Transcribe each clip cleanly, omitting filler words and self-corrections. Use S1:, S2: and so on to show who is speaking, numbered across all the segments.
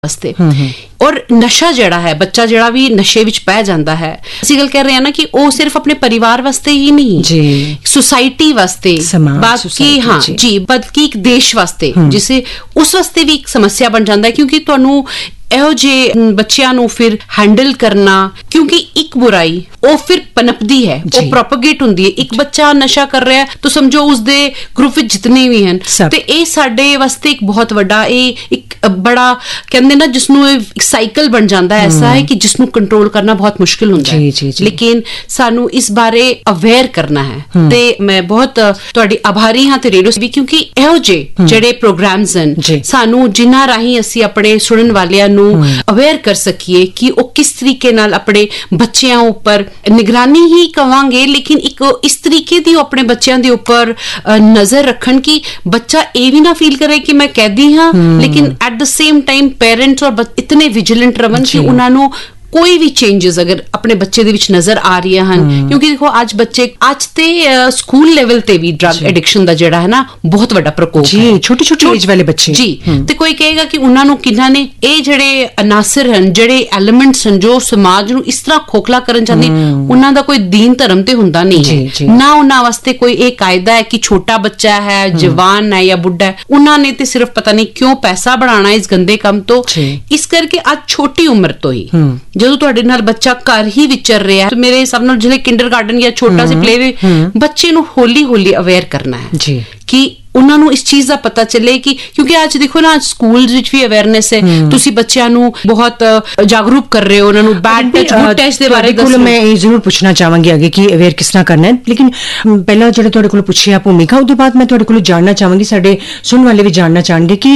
S1: ਵਾਸਤੇ। ਔਰ ਨਸ਼ਾ ਜਿਹੜਾ ਹੈ, ਬੱਚਾ ਜਿਹੜਾ ਵੀ ਨਸ਼ੇ ਵਿੱਚ ਪੈ ਜਾਂਦਾ ਹੈ, ਅਸੀਂ ਗੱਲ ਕਰ ਰਹੇ ਹਾਂ ਨਾ ਕਿ ਉਹ ਸਿਰਫ ਆਪਣੇ ਪਰਿਵਾਰ ਵਾਸਤੇ ਹੀ ਨਹੀਂ ਜੀ, ਸੁਸਾਇਟੀ ਵਾਸਤੇ, ਬਾਕੀ ਹਾਂ ਜੀ, ਬਲਕਿ ਇੱਕ ਦੇਸ਼ ਵਾਸਤੇ, ਜਿਸੇ ਉਸ ਵਾਸਤੇ ਵੀ ਇੱਕ ਸਮੱਸਿਆ ਬਣ ਜਾਂਦਾ ਹੈ। ਕਿਉਂਕਿ ਤੁਹਾਨੂੰ ਇਹੋ ਜਿਹੇ ਬੱਚਿਆਂ ਨੂੰ ਫਿਰ ਹੈਂਡਲ ਕਰਨਾ, ਕਿਉਂਕਿ ਇੱਕ ਬੁਰਾਈ ਉਹ ਫਿਰ ਪਨਪਦੀ ਹੈ, ਉਹ ਪ੍ਰੋਪਗੇਟ ਹੁੰਦੀ ਹੈ। ਇੱਕ ਬੱਚਾ ਨਸ਼ਾ ਕਰ ਰਿਹਾ ਤਾਂ ਸਮਝੋ ਉਸਦੇ ਗਰੁੱਪ ਵਿੱਚ ਜਿਤਨੇ ਵੀ ਹਨ, ਤੇ ਇਹ ਸਾਡੇ ਵਾਸਤੇ ਇੱਕ ਬਹੁਤ ਵੱਡਾ, ਇਹ ਇੱਕ ਬੜਾ ਕਹਿੰਦੇ ਨਾ ਜਿਸਨੂੰ ਇੱਕ ਸਾਈਕਲ ਬਣ ਜਾਂਦਾ ਹੈ, ਐਸਾ ਹੈ ਕਿ ਜਿਸਨੂੰ ਕੰਟਰੋਲ ਕਰਨਾ ਬਹੁਤ ਮੁਸ਼ਕਿਲ ਹੁੰਦਾ ਹੈ। ਲੇਕਿਨ ਸਾਨੂੰ ਇਸ ਬਾਰੇ ਅਵੇਅਰ ਕਰਨਾ ਹੈ, ਤੇ ਮੈਂ ਬਹੁਤ ਤੁਹਾਡੀ ਆਭਾਰੀ ਹਾਂ ਤੇ ਰੇਡੀਓ ਵੀ, ਕਿਉਂਕਿ ਇਹੋ ਜਿਹੇ ਜਿਹੜੇ ਪ੍ਰੋਗਰਾਮਸ ਹਨ, ਸਾਨੂੰ ਜਿਨ੍ਹਾਂ ਰਾਹੀਂ ਅਸੀਂ ਆਪਣੇ ਸੁਣਨ ਵਾਲਿਆਂ ਨੂੰ ਅਵੇਅਰ ਕਰ ਸਕੀਏ ਕਿ ਉਹ ਕਿਸ ਤਰੀਕੇ ਨਾਲ ਆਪਣੇ ਬੱਚਿਆਂ ਉੱਪਰ ਨਿਗਰਾਨੀ ਹੀ ਕਵਾਂਗੇ, ਲੇਕਿਨ ਇੱਕ ਇਸ ਤਰੀਕੇ ਦੀ ਆਪਣੇ ਬੱਚਿਆਂ ਦੇ ਉੱਪਰ ਨਜ਼ਰ ਰੱਖਣ ਕਿ ਬੱਚਾ ਇਹ ਵੀ ਨਾ ਫੀਲ ਕਰੇ ਕਿ ਮੈਂ ਕੈਦੀ ਹਾਂ, ਲੇਕਿਨ at the same time parents ਔਰ ਇਤਨੇ ਵਿਜੀਲੈਂਟ ਰਹਨ ਕਿ ਉਹਨਾਂ ਨੂੰ ਕੋਈ ਵੀ ਚੇਂਜਸ ਅਗਰ ਆਪਣੇ ਬੱਚੇ ਦੇ ਵਿੱਚ ਨਜ਼ਰ ਆ ਰਹੀਆਂ ਹਨ। ਕਿਉਂਕਿ ਦੇਖੋ ਅੱਜ ਬੱਚੇ, ਅੱਜ ਤੇ ਸਕੂਲ ਲੈਵਲ ਤੇ ਵੀ ਡਰਗ ਐਡਿਕਸ਼ਨ ਦਾ ਜਿਹੜਾ ਹੈ ਨਾ ਬਹੁਤ ਵੱਡਾ ਪ੍ਰਕੋਪ ਹੈ, ਛੋਟੀ ਛੋਟੀ ਏਜ ਵਾਲੇ ਬੱਚੇ ਜੀ। ਤੇ ਕੋਈ ਕਹੇਗਾ ਕਿ ਉਹਨਾਂ ਨੂੰ ਕਿੰਨਾ ਨੇ ਇਹ ਜਿਹੜੇ ਅਨਾਸਰ ਹਨ, ਜਿਹੜੇ ਐਲੀਮੈਂਟਸ ਹਨ ਜੋ ਸਮਾਜ ਨੂੰ ਇਸ ਤਰ੍ਹਾਂ ਖੋਖਲਾ ਕਰਨ ਚਾਹੁੰਦੇ, ਉਹਨਾਂ ਦਾ ਕੋਈ ਦੀਨ ਧਰਮ ਤੇ ਹੁੰਦਾ ਨਹੀਂ ਹੈ ਨਾ, ਉਹਨਾਂ ਵਾਸਤੇ ਕੋਈ ਇਹ ਕਾਇਦਾ ਹੈ ਕਿ ਛੋਟਾ ਬੱਚਾ ਹੈ, ਜਵਾਨ ਹੈ ਜਾਂ ਬੁੱਢਾ ਹੈ, ਉਹਨਾਂ ਨੇ ਤੇ ਸਿਰਫ ਪਤਾ ਨਹੀਂ ਕਿਉਂ ਪੈਸਾ ਬਣਾਉਣਾ ਇਸ ਗੰਦੇ ਕੰਮ ਤੋਂ। ਇਸ ਕਰਕੇ ਅੱਜ ਛੋਟੀ ਉਮਰ ਤੋਂ ਹੀ ਜਦੋਂ ਤੁਹਾਡੇ ਨਾਲ ਬੱਚਾ ਘਰ ਹੀ ਵਿਚਰ ਰਿਹਾ ਹੈ, ਮੇਰੇ ਹਿਸਾਬ ਨਾਲ ਜਿਹੜੇ ਕਿੰਡਰਗਾਰਟਨ ਜਾਂ ਛੋਟਾ ਜਿਹਾ ਪਲੇ ਬੱਚੇ ਨੂੰ ਹੌਲੀ ਹੌਲੀ ਅਵੇਅਰ ਕਰਨਾ ਹੈ ਕਿ ਉਹਨਾਂ ਨੂੰ ਇਸ ਚੀਜ਼ ਦਾ ਪਤਾ ਚੱਲੇ ਕਿ, ਕਿਉਂਕਿ ਅੱਜ ਦੇਖੋ ਨਾ ਸਕੂਲ ਵਿੱਚ ਵੀ ਅਵੇਅਰਨੈਸ ਹੈ, ਤੁਸੀਂ ਬੱਚਿਆਂ ਨੂੰ ਬਹੁਤ ਜਾਗਰੂਕ ਕਰ ਰਹੇ ਹੋ, ਉਹਨਾਂ ਨੂੰ ਬੈਡ ਟੱਚ ਗੁੱਡ ਟੱਚ ਦੇ ਬਾਰੇ ਦੱਸੋ। ਮੈਂ ਇਹ ਜ਼ਰੂਰ ਪੁੱਛਣਾ ਚਾਹਾਂਗੀ ਅੱਗੇ ਕਿ ਅਵੇਅਰ ਕਿਸ ਤਰ੍ਹਾਂ ਕਰਨਾ ਹੈ, ਲੇਕਿਨ ਪਹਿਲਾਂ ਜਿਹੜਾ ਤੁਹਾਡੇ ਕੋਲ ਪੁੱਛਿਆ ਭੂਮਿਕਾ, ਉਹਦੇ ਬਾਅਦ ਮੈਂ ਤੁਹਾਡੇ ਕੋਲ ਜਾਣਨਾ ਚਾਹਾਂਗੀ, ਸਾਡੇ ਸੁਣਨ ਵਾਲੇ ਵੀ ਜਾਣਨਾ ਚਾਹਣਗੇ ਕਿ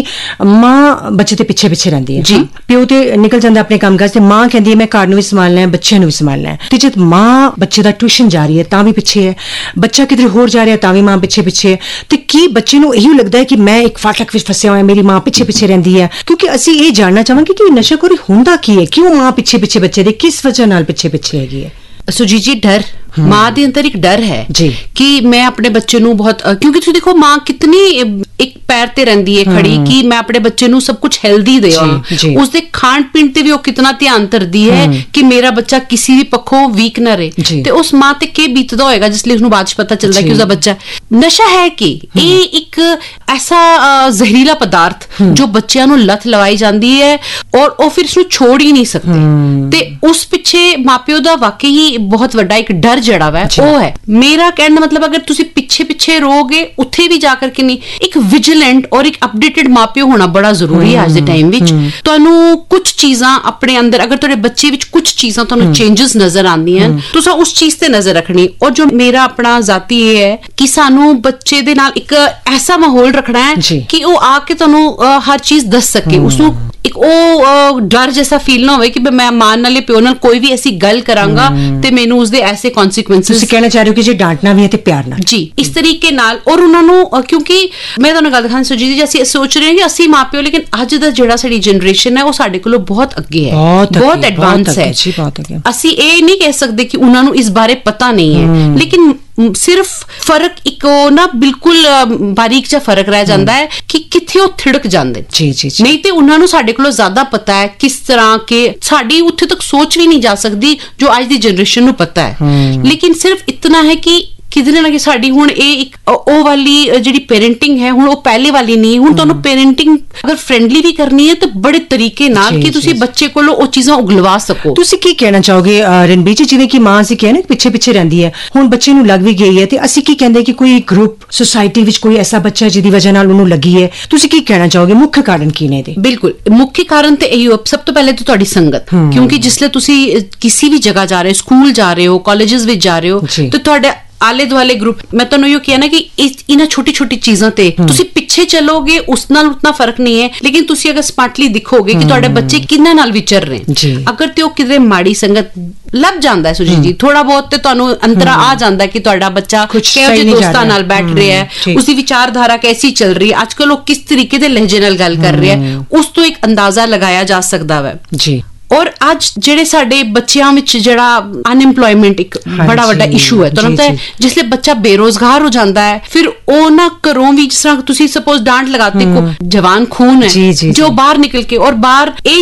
S1: ਮਾਂ ਬੱਚੇ ਦੇ ਪਿੱਛੇ ਪਿੱਛੇ ਰਹਿੰਦੀ ਹੈ ਜੀ, ਪਿਓ ਤੇ ਨਿਕਲ ਜਾਂਦਾ ਆਪਣੇ ਕੰਮ ਕਾਜ ਤੇ, ਮਾਂ ਕਹਿੰਦੀ ਹੈ ਮੈਂ ਘਰ ਨੂੰ ਵੀ ਸੰਭਾਲਣਾ ਹੈ, ਬੱਚਿਆਂ ਨੂੰ ਵੀ ਸੰਭਾਲਣਾ ਹੈ, ਤੇ ਜਦ ਮਾਂ ਬੱਚੇ ਦਾ ਟਿਊਸ਼ਨ ਜਾ ਰਹੀ ਹੈ ਤਾਂ ਵੀ ਪਿੱਛੇ ਹੈ, ਬੱਚਾ ਕਿਧਰੇ ਹੋਰ ਜਾ ਰਿਹਾ ਤਾਂ ਵੀ ਮਾਂ ਪਿੱਛੇ ਪਿੱਛੇ ਹੈ, ਤੇ ਕੀ ਬੱਚੇ ਨੂੰ ਇਹੀ ਲੱਗਦਾ ਹੈ ਕਿ ਮੈਂ ਇੱਕ ਫਾਟਕ ਵਿੱਚ ਫਸਿਆ ਹੋਇਆ, ਮੇਰੀ ਮਾਂ ਪਿੱਛੇ ਪਿੱਛੇ ਰਹਿੰਦੀ ਹੈ? ਕਿਉਂਕਿ ਅਸੀਂ ਇਹ ਜਾਣਨਾ ਚਾਹਾਂਗੇ ਕਿ ਨਸ਼ਾਖੋਰੀ ਹੁੰਦਾ ਕੀ ਹੈ, ਕਿਉਂ ਮਾਂ ਪਿੱਛੇ ਪਿੱਛੇ ਬੱਚੇ ਦੇ, ਕਿਸ ਵਜ੍ਹਾ ਨਾਲ ਪਿੱਛੇ ਪਿੱਛੇ ਹੈਗੀ ਹੈ? ਸੁਜੀਤ ਜੀ, ਡਰ, ਮਾਂ ਦੇ ਅੰਦਰ ਇੱਕ ਡਰ ਹੈ ਕਿ ਮੈਂ ਆਪਣੇ ਬੱਚੇ ਨੂੰ ਬਹੁਤ, ਕਿਉਂਕਿ ਤੁਸੀਂ ਦੇਖੋ ਮਾਂ ਕਿਤਨੀ ਇੱਕ ਪੈਰ ਤੇ ਰਹਿੰਦੀ ਹੈ ਖੜੀ ਕਿ ਮੈਂ ਆਪਣੇ ਬੱਚੇ ਨੂੰ ਸਭ ਕੁਝ ਹੈਲਦੀ ਦੇਵਾਂ, ਉਸਦੇ ਖਾਣ ਪੀਣ ਤੇ ਵੀ ਉਹ ਕਿਤਨਾ ਧਿਆਨ ਧਰਦੀ ਹੈ ਕਿ ਮੇਰਾ ਬੱਚਾ ਕਿਸੇ ਵੀ ਪੱਖੋਂ ਵੀਕ ਨਾ ਰਹੇ, ਤੇ ਉਸ ਮਾਂ ਤੇ ਕੀ ਬੀਤਦਾ ਹੋਏਗਾ ਜਿਸ ਲਈ ਉਸਨੂੰ ਬਾਅਦ ਚ ਪਤਾ ਚੱਲਦਾ ਕਿ ਉਸਦਾ ਬੱਚਾ ਨਸ਼ਾ ਹੈ। ਕਿ ਇਹ ਇੱਕ ਐਸਾ ਜ਼ਹਿਰੀਲਾ ਪਦਾਰਥ ਜੋ ਬੱਚਿਆਂ ਨੂੰ ਲੱਤ ਲਵਾਈ ਜਾਂਦੀ ਹੈ ਔਰ ਉਹ ਫਿਰ ਇਸਨੂੰ ਛੋੜ ਹੀ ਨਹੀਂ ਸਕਦੇ, ਤੇ ਉਸ ਪਿੱਛੇ ਮਾਪਿਓ ਦਾ ਵਾਕਈ ਬਹੁਤ ਵੱਡਾ ਇੱਕ ਡਰ ਜਿਹੜਾ ਵਾ ਉਹ ਹੈ। ਮੇਰਾ ਕਹਿਣ ਦਾ ਮਤਲਬ ਅਗਰ ਤੁਸੀਂ ਪਿੱਛੇ ਪਿੱਛੇ ਰਹੋਗੇ ਉੱਥੇ ਵੀ ਜਾ ਕਰਕੇ ਨਹੀਂ, ਇੱਕ ਵਿਜੀਲੈਂਟ ਔਰ ਇੱਕ ਅਪਡੇਟਡ ਮਾਪਿਓ ਹੋਣਾ ਬੜਾ ਜ਼ਰੂਰੀ ਹੈ ਅੱਜ ਦੇ ਟਾਈਮ ਵਿੱਚ। ਤੁਹਾਨੂੰ ਕੁਝ ਚੀਜ਼ਾਂ ਆਪਣੇ ਅੰਦਰ, ਅਗਰ ਤੁਹਾਡੇ ਬੱਚੇ ਵਿੱਚ ਕੁਝ ਚੀਜ਼ਾਂ ਤੁਹਾਨੂੰ ਚੇਂਜਸ ਨਜ਼ਰ ਆਉਂਦੀਆਂ, ਤੁਸੀਂ ਉਸ ਚੀਜ਼ ਤੇ ਨਜ਼ਰ ਰੱਖਣੀ। ਔਰ ਜੋ ਮੇਰਾ ਆਪਣਾ ਜ਼ਾਤੀ ਇਹ ਹੈ ਕਿ ਸਾਨੂੰ ਬੱਚੇ ਦੇ ਨਾਲ ਇੱਕ ਐਸਾ ਮਾਹੌਲ ਰੱਖਣਾ ਹੈ ਕਿ ਉਹ ਆ ਕੇ ਤੁਹਾਨੂੰ ਹਰ ਚੀਜ਼ ਦੱਸ ਸਕੇ, ਉਸਨੂੰ ਇੱਕ ਉਹ ਡਰ ਜੈਸਾ ਫੀਲ ਨਾ ਹੋਵੇ ਕਿ ਮੈਂ ਮਾਂ ਨਾਲ ਪਿਓ ਨਾਲ ਕੋਈ ਵੀ ਐਸੀ ਗੱਲ ਕਰਾਂਗਾ ਤੇ ਮੈਨੂੰ ਉਸਦੇ ਐਸੇ ਕਨਸੀਕੁਐਂਸਸ। ਤੁਸੀਂ ਕਹਿਣਾ ਚਾਹ ਰਹੇ ਹੋ ਕਿ ਜੇ ਡਾਂਟਣਾ ਵੀ ਹੈ ਤੇ ਪਿਆਰ ਨਾਲ ਜੀ, ਇਸ ਤਰੀਕੇ ਨਾਲ। ਔਰ ਉਹਨਾਂ ਨੂੰ, ਕਿਉਂਕਿ ਮੈਂ ਤੁਹਾਨੂੰ ਗੱਲ ਦਿਖਾਉਣ ਸੁਜੀਤ ਜੀ, ਅਸੀਂ ਸੋਚ ਰਹੇ ਹਾਂ ਕਿ ਅਸੀਂ ਮਾਪਿਓ, ਲੇਕਿਨ ਅੱਜ ਦਾ ਜਿਹੜਾ ਸਾਡੀ ਜਨਰੇਸ਼ਨ ਹੈ ਉਹ ਸਾਡੇ ਕੋਲੋਂ ਬਹੁਤ ਅੱਗੇ ਹੈ, ਬਹੁਤ ਐਡਵਾਂਸ ਹੈ। ਅਸੀਂ ਇਹ ਨਹੀਂ ਕਹਿ ਸਕਦੇ ਕਿ ਉਹਨਾਂ ਨੂੰ ਇਸ ਬਾਰੇ ਪਤਾ ਨਹੀਂ ਹੈ, ਲੇਕਿਨ ਸਿਰਫ ਫਰਕ ਇੱਕ ਨਾ ਬਿਲਕੁਲ ਬਾਰੀਕ ਜਿਹਾ ਫਰਕ ਰਹਿ ਜਾਂਦਾ ਹੈ ਕਿ ਕਿੱਥੇ ਉਹ ਥਿੜਕ ਜਾਂਦੇ ਨਹੀਂ, ਤੇ ਉਹਨਾਂ ਨੂੰ ਸਾਡੇ ਕੋਲੋਂ ਜ਼ਿਆਦਾ ਪਤਾ ਹੈ ਕਿਸ ਤਰ੍ਹਾਂ ਕਿ ਸਾਡੀ ਉੱਥੇ ਤੱਕ ਸੋਚ ਵੀ ਨਹੀਂ ਜਾ ਸਕਦੀ ਜੋ ਅੱਜ ਦੀ ਜਨਰੇਸ਼ਨ ਨੂੰ ਪਤਾ ਹੈ। ਲੇਕਿਨ ਸਿਰਫ ਇਤਨਾ ਹੈ ਕਿ ਕਿਧਰੇ ਨਾ ਕਿ ਸਾਡੀ ਹੁਣ ਇਹ ਇੱਕ ਉਹ ਵਾਲੀ ਜਿਹੜੀ ਪੇਰੈਂਟਿੰਗ ਹੈ ਹੁਣ ਉਹ ਪਹਿਲੇ ਵਾਲੀ ਨਹੀਂ। ਹੁਣ ਤੁਹਾਨੂੰ ਪੇਰੈਂਟਿੰਗ ਅਗਰ ਫ੍ਰੈਂਡਲੀ ਵੀ ਕਰਨੀ ਹੈ ਤਾਂ ਬੜੇ ਤਰੀਕੇ ਨਾਲ ਕਿ ਤੁਸੀਂ ਬੱਚੇ ਕੋਲੋਂ ਉਹ ਚੀਜ਼ਾਂ ਉਗਲਵਾ ਸਕੋ। ਤੁਸੀਂ ਕੀ ਕਹਿਣਾ ਚਾਹੋਗੇ ਰਣਬੀਰ ਜੀ, ਜਿਵੇਂ ਕਿ ਮਾਂ ਅਸੀਂ ਕਿਹਾ ਨਾ ਪਿੱਛੇ ਪਿੱਛੇ ਰਹਿੰਦੀ ਹੈ, ਹੁਣ ਬੱਚੇ ਨੂੰ ਲੱਗ ਵੀ ਗਈ ਹੈ ਤੇ ਅਸੀਂ ਕੀ ਕਹਿੰਦੇ ਕਿ ਕੋਈ ਗਰੁੱਪ ਸੁਸਾਇਟੀ ਵਿੱਚ ਕੋਈ ਐਸਾ ਬੱਚਾ ਜਿਹਦੀ ਵਜ੍ਹਾ ਨਾਲ ਉਹਨੂੰ ਲੱਗੀ ਹੈ, ਤੁਸੀਂ ਕੀ ਕਹਿਣਾ ਚਾਹੋਗੇ ਮੁੱਖ ਕਾਰਨ ਕੀ ਨੇ ਇਹਦੇ? ਬਿਲਕੁਲ ਮੁੱਖ ਕਾਰਨ ਤੇ ਇਹੀ, ਸਭ ਤੋਂ ਪਹਿਲੇ ਤਾਂ ਤੁਹਾਡੀ ਸੰਗਤ, ਕਿਉਂਕਿ ਜਿਸਲੇ ਤੁਸੀਂ ਕਿਸੇ ਵੀ ਜਗ੍ਹਾ ਜਾ ਰਹੇ ਹੋ, ਸਕੂਲ ਜਾ ਰਹੇ ਹੋ, ਕਾਲਜਸ ਵਿੱਚ ਜਾ ਰਹੇ ਹੋ, ਤੇ ਤੁਹਾਡੇ ਆਲੇ ਦੁਆਲੇ ਗਰੁੱਪ, ਮੈਂ ਤੁਹਾਨੂੰ ਇਹ ਕਿਹਾ ਨਾ ਕਿ ਇਹਨਾਂ ਛੋਟੀ ਛੋਟੀ ਚੀਜ਼ਾਂ ਤੇ ਤੁਸੀਂ ਪਿੱਛੇ ਚੱਲੋਗੇ ਉਸ ਨਾਲ ਉਤਨਾ ਫਰਕ ਨਹੀਂ ਹੈ, ਲੇਕਿਨ ਤੁਸੀਂ ਅਗਰ ਸਮਾਰਟਲੀ ਦਿਖੋਗੇ ਕਿ ਤੁਹਾਡੇ ਬੱਚੇ ਕਿੰਨਾ ਨਾਲ ਵਿਚਰ ਰਹੇ, ਅਗਰ ਤੇ ਉਹ ਕਿਤੇ ਮਾੜੀ ਸੰਗਤ ਲੱਭ ਜਾਂਦਾ ਹੈ ਸੁਜੀਤ ਜੀ, ਥੋੜਾ ਬਹੁਤ ਤੇ ਤੁਹਾਨੂੰ ਅੰਤਰਾ ਆ ਜਾਂਦਾ ਕਿ ਤੁਹਾਡਾ ਬੱਚਾ ਕਿਹੋ ਜਿਹੇ ਦੋਸਤਾਂ ਨਾਲ ਬੈਠ ਰਿਹਾ ਹੈ, ਉਸਦੀ ਵਿਚਾਰਧਾਰਾ ਕੈਸੀ ਚੱਲ ਰਹੀ ਹੈ, ਅੱਜ ਕੱਲ ਉਹ ਕਿਸ ਤਰੀਕੇ ਦੇ ਲਹਿਜੇ ਨਾਲ ਗੱਲ ਕਰ ਰਿਹਾ ਹੈ, ਉਸ ਤੋਂ ਇੱਕ ਅੰਦਾਜ਼ਾ ਲਗਾਇਆ ਜਾ ਸਕਦਾ ਹੈ ਜੀ। ਔਰ ਅੱਜ ਜਿਹੜੇ ਸਾਡੇ ਬੱਚਿਆਂ ਵਿੱਚ ਜਿਹੜਾ ਅਨਐਮਪਲੋਇਮੈਂਟ ਇੱਕ ਬੜਾ ਵੱਡਾ ਇਸ਼ੂ ਹੈ, ਤੁਹਾਨੂੰ ਪਤਾ ਹੈ ਜਿਸਲੇ ਬੱਚਾ ਬੇਰੋਜ਼ਗਾਰ ਹੋ ਜਾਂਦਾ ਹੈ, ਫਿਰ ਉਹ ਨਾ ਘਰੋਂ ਵੀ, ਜਿਸ ਤਰ੍ਹਾਂ ਤੁਸੀਂ ਸਪੋਜ਼ ਡਾਂਟ ਲਗਾਤੇ, ਜਵਾਨ ਖੂਨ ਹੈ ਜੋ ਬਾਹਰ ਨਿਕਲ ਕੇ, ਔਰ ਬਾਹਰ ਇਹ